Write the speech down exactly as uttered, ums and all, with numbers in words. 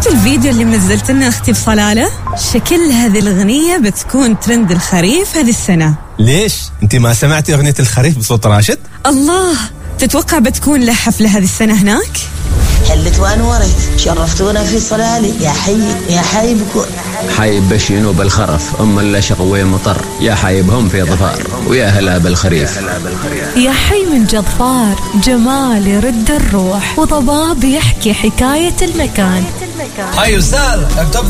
شفت الفيديو اللي منزلت لنا أختي بصلالة؟ شكل هذه الأغنية بتكون ترند الخريف هذه السنة. ليش؟ أنت ما سمعتي أغنية الخريف بصوت راشد؟ الله، تتوقع بتكون له حفلة هذه السنة هناك؟ حلت وانورت شرفتونا في صلالي يا حي يا حي بكون حيب بشينو بالخرف أم اللي شقوي مطر يا حيبهم في ظفار ويا هلا بالخريف. يا حي من جظفار جمال يرد الروح وضباب يحكي حكاية المكان. هاي أستاذ